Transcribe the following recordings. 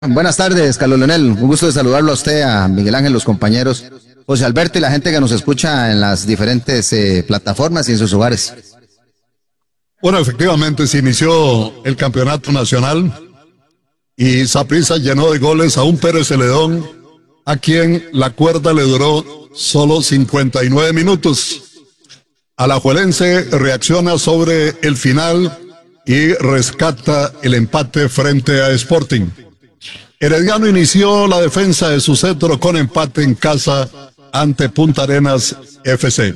Buenas tardes, Carlos Leonel. Un gusto de saludarlo a usted, a Miguel Ángel, los compañeros, José Alberto y la gente que nos escucha en las diferentes plataformas y en sus hogares. Bueno, efectivamente se inició el campeonato nacional y Saprissa llenó de goles a un Pérez Celedón, a quien la cuerda le duró solo 59 minutos. Alajuelense reacciona sobre el final y rescata el empate frente a Sporting. Herediano inició la defensa de su cetro con empate en casa ante Punta Arenas FC.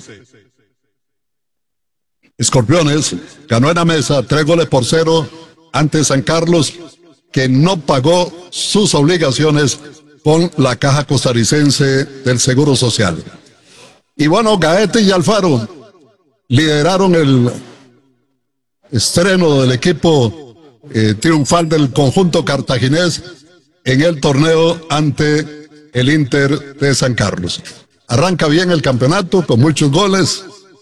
Escorpiones ganó en la mesa 3-0 ante San Carlos, que no pagó sus obligaciones con la Caja Costarricense del Seguro Social. Y bueno, Gaete y Alfaro lideraron el estreno del equipo triunfal del conjunto cartaginés en el torneo ante el Inter de San Carlos. Arranca bien el campeonato con muchos goles,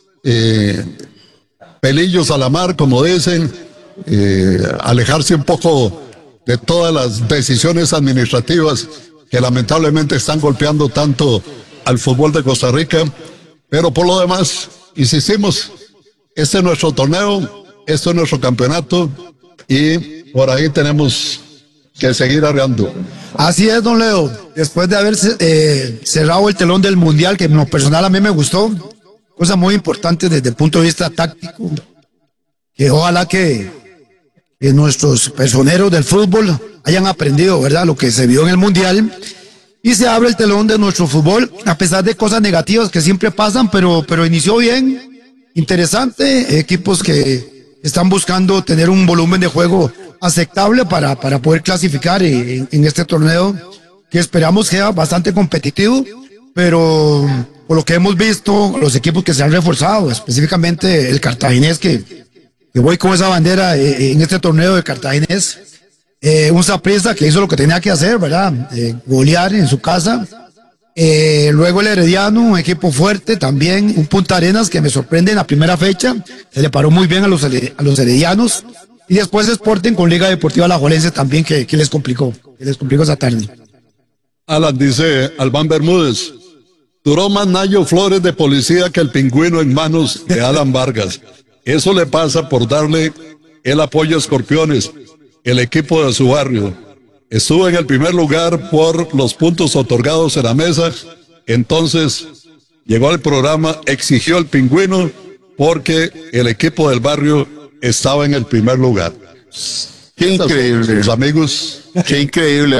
pelillos a la mar, como dicen, alejarse un poco de todas las decisiones administrativas que lamentablemente están golpeando tanto al fútbol de Costa Rica, pero por lo demás, insistimos, este es nuestro torneo, este es nuestro campeonato y por ahí tenemos que seguir arreando. Así es, don Leo. Después de haber cerrado el telón del Mundial, que en lo personal a mí me gustó, cosa muy importante desde el punto de vista táctico, que ojalá que nuestros personeros del fútbol hayan aprendido, ¿verdad?, lo que se vio en el Mundial, y se abre el telón de nuestro fútbol, a pesar de cosas negativas que siempre pasan, pero inició bien, interesante, equipos que están buscando tener un volumen de juego aceptable para poder clasificar en este torneo, que esperamos sea bastante competitivo, pero por lo que hemos visto, los equipos que se han reforzado, específicamente el cartaginés, que voy con esa bandera en este torneo de cartaginés, un Saprissa que hizo lo que tenía que hacer, ¿verdad? Golear en su casa. Luego el Herediano, un equipo fuerte también, un Punta Arenas que me sorprende en la primera fecha, se le paró muy bien a los heredianos, y después Sporting con Liga Deportiva Alajuelense también que les complicó esa tarde. Alan dice Albán Bermúdez, duró más Nayo Flores de policía que el pingüino en manos de Alan Vargas. Eso le pasa por darle el apoyo a Escorpiones, el equipo de su barrio. Estuvo en el primer lugar por los puntos otorgados en la mesa, entonces llegó al programa, exigió el pingüino porque el equipo del barrio estaba en el primer lugar. Qué increíble. Sus amigos. Qué increíble,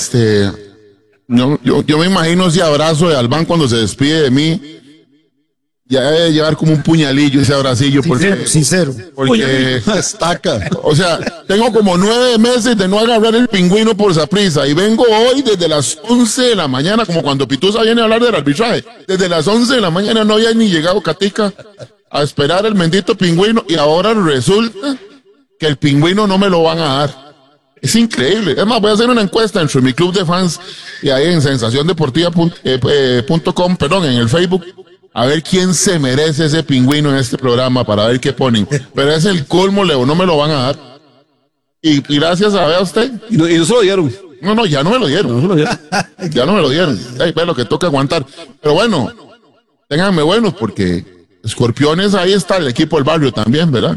yo me imagino ese abrazo de Albán cuando se despide de mí. Ya debe llevar como un puñalillo ese abracillo. Sincero. Porque estaca. O sea, tengo como 9 meses de no agarrar el pingüino por Saprissa y vengo hoy desde las 11 de la mañana, como cuando Pituza viene a hablar del arbitraje. Desde las 11 de la mañana no había ni llegado Catica a esperar el bendito pingüino y ahora resulta que el pingüino no me lo van a dar. Es increíble. Es más, voy a hacer una encuesta entre mi club de fans y ahí en sensaciondeportiva.com, en el Facebook, a ver quién se merece ese pingüino en este programa para ver qué ponen. Pero es el colmo, Leo, no me lo van a dar. Y gracias a usted. Y no se lo dieron. No, ya no me lo dieron. Ya no me lo dieron. Ve lo que toca aguantar. Pero bueno, ténganme buenos porque Escorpiones, ahí está el equipo del barrio también, ¿verdad?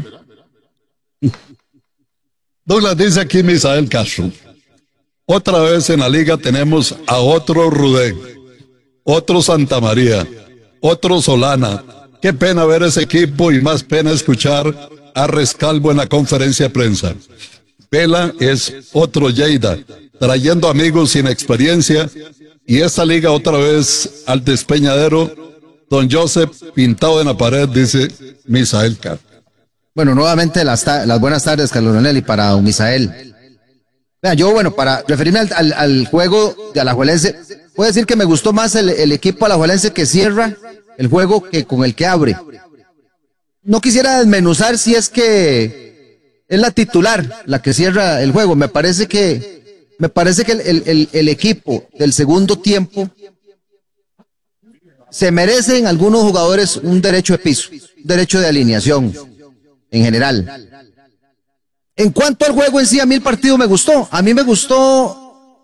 Douglas dice aquí Misael Castro. Otra vez en la liga tenemos a otro Rudé, otro Santa María, otro Solana. Qué pena ver ese equipo y más pena escuchar a Rescalvo en la conferencia de prensa. Vela es otro Lleida, trayendo amigos sin experiencia, y esta liga otra vez al despeñadero. Don Joseph pintado en la pared, dice Misael Castro. Bueno, nuevamente las buenas tardes, Carlos Leonel, y para don Misael. Vean, yo, bueno, para referirme al juego de Alajuelense, puedo decir que me gustó más el equipo alajuelense que cierra el juego que con el que abre. No quisiera desmenuzar si es que es la titular la que cierra el juego. Me parece que el equipo del segundo tiempo se merecen algunos jugadores un derecho de piso, un derecho de alineación en general. En cuanto al juego en sí, a mí el partido me gustó. A mí me gustó